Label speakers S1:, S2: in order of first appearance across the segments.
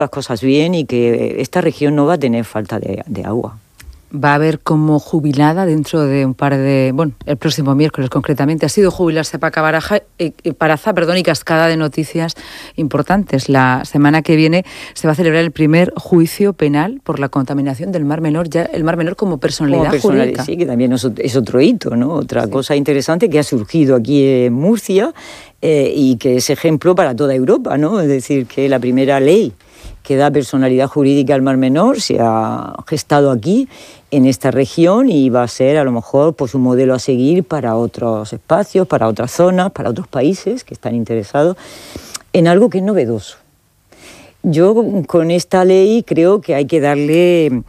S1: las cosas bien y que esta región no va a tener falta de agua.
S2: Va a haber como jubilada dentro de un par de... Bueno, el próximo miércoles concretamente. Ha sido jubilarse Paca Baraja, Paraza, y cascada de noticias importantes. La semana que viene se va a celebrar el primer juicio penal por la contaminación del Mar Menor, ya el Mar Menor como personalidad jurídica.
S1: Sí, que también es otro hito, ¿no? Otra cosa interesante que ha surgido aquí en Murcia y que es ejemplo para toda Europa, ¿no? Es decir, que la primera ley que da personalidad jurídica al Mar Menor se ha gestado aquí, en esta región, y va a ser a lo mejor pues un modelo a seguir para otros espacios, para otras zonas, para otros países que están interesados en algo que es novedoso. Yo con esta ley creo que hay que darle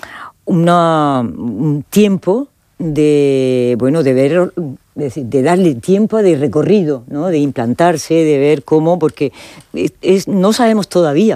S1: un tiempo de ver, de darle tiempo de recorrido, ¿no? De implantarse, de ver cómo, porque no sabemos todavía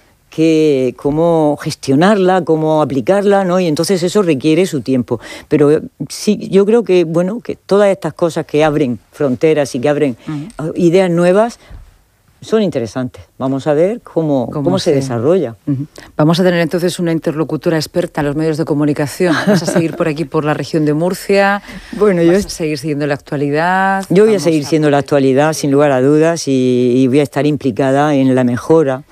S1: cómo gestionarla, cómo aplicarla, ¿no? Y entonces eso requiere su tiempo. Pero sí, yo creo que, que todas estas cosas que abren fronteras y que abren ideas nuevas son interesantes. Vamos a ver cómo se desarrolla.
S2: Vamos a tener entonces una interlocutora experta en los medios de comunicación. ¿Vas a seguir por aquí, por la región de Murcia?
S1: Bueno,
S2: ¿Vas a seguir siguiendo la actualidad?
S1: Yo voy a seguir siendo la actualidad, sin lugar a dudas, y voy a estar implicada en la mejora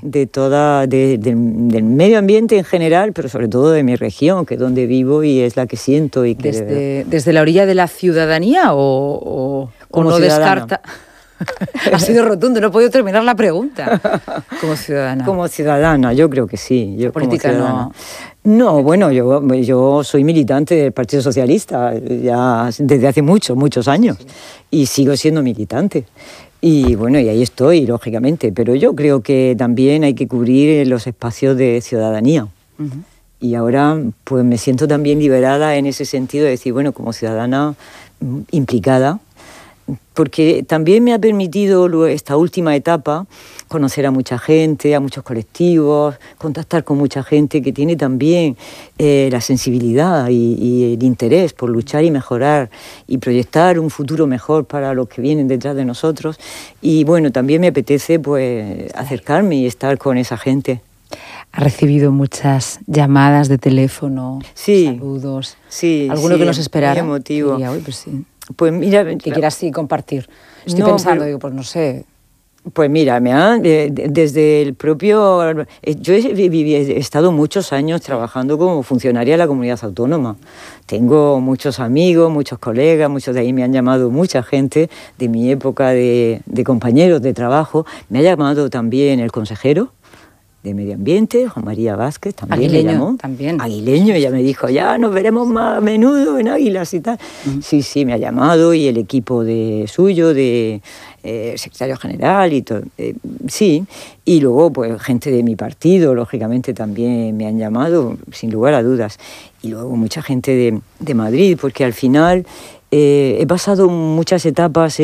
S1: del medio ambiente en general, pero sobre todo de mi región, que es donde vivo y es la que siento. Y que
S2: ¿Desde la orilla de la ciudadanía o no descarta? Ha sido rotundo, no he podido terminar la pregunta. Como ciudadana.
S1: Como ciudadana, yo creo que sí. Yo
S2: política
S1: no. No, bueno, yo soy militante del Partido Socialista ya desde hace muchos años, y sigo siendo militante. Y bueno, y ahí estoy, lógicamente, pero yo creo que también hay que cubrir los espacios de ciudadanía. Y ahora pues me siento también liberada en ese sentido de decir, bueno, como ciudadana implicada, porque también me ha permitido esta última etapa conocer a mucha gente, a muchos colectivos, contactar con mucha gente que tiene también la sensibilidad y el interés por luchar y mejorar y proyectar un futuro mejor para los que vienen detrás de nosotros. Y bueno, también me apetece pues acercarme y estar con esa gente.
S2: Ha recibido muchas llamadas de teléfono, saludos.
S1: Sí,
S2: ¿Alguno que nos esperara?
S1: Muy emotivo.
S2: Pues mira, que quieras compartir. Estoy pensando, pues no sé.
S1: Pues mira, desde el propio... Yo he estado muchos años trabajando como funcionaria de la comunidad autónoma. Tengo muchos amigos, muchos colegas, muchos de ahí me han llamado mucha gente de mi época de compañeros de trabajo. Me ha llamado también el consejero de Medio Ambiente, Juan María Vázquez, también me llamó. Aguileño, ella me dijo, ya nos veremos más a menudo en Águilas y tal. Sí, me ha llamado, y el equipo suyo, de secretario general y todo. Sí, y luego pues gente de mi partido, lógicamente, también me han llamado, sin lugar a dudas. Y luego mucha gente de Madrid, porque al final he pasado muchas etapas.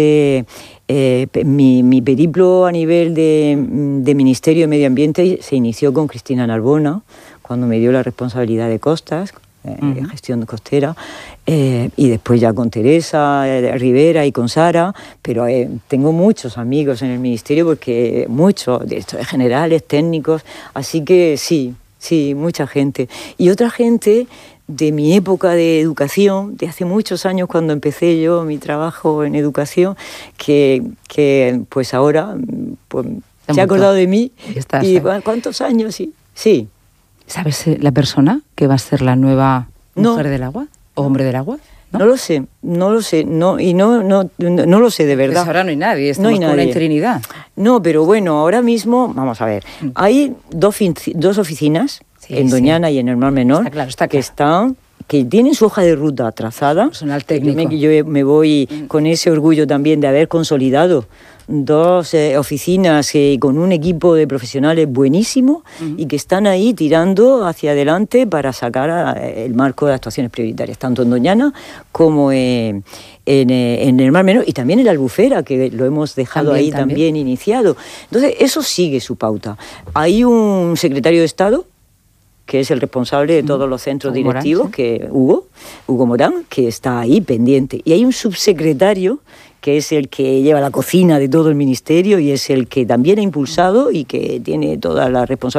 S1: Mi periplo a nivel de Ministerio de Medio Ambiente se inició con Cristina Narbona, cuando me dio la responsabilidad de costas, gestión costera, y después ya con Teresa Rivera y con Sara, pero tengo muchos amigos en el Ministerio, porque muchos, de generales, técnicos, así que sí, mucha gente. Y otra gente de mi época de educación, de hace muchos años, cuando empecé yo mi trabajo en educación, que pues ahora pues, se ha acordado de mí. ¿Y cuántos años? Sí.
S2: ¿Sabes la persona que va a ser la nueva mujer del agua o hombre del agua?
S1: No lo sé, no lo sé, no lo sé de verdad.
S2: Pues ahora no hay nadie, estamos con una interinidad.
S1: No, pero bueno, ahora mismo, vamos a ver, hay dos oficinas, en Doñana y en el Mar Menor,
S2: está claro.
S1: que tienen su hoja de ruta trazada.
S2: Personal técnico.
S1: Yo me voy con ese orgullo también de haber consolidado dos oficinas con un equipo de profesionales buenísimo y que están ahí tirando hacia adelante para sacar el marco de actuaciones prioritarias, tanto en Doñana como en el Mar Menor, y también en la Albufera, que lo hemos dejado también iniciado. Entonces, eso sigue su pauta. Hay un secretario de Estado que es el responsable de todos los centros directivos,
S2: Morán, ¿sí?
S1: que Hugo Morán, que está ahí pendiente. Y hay un subsecretario que es el que lleva la cocina de todo el ministerio y es el que también ha impulsado y que tiene toda la responsabilidad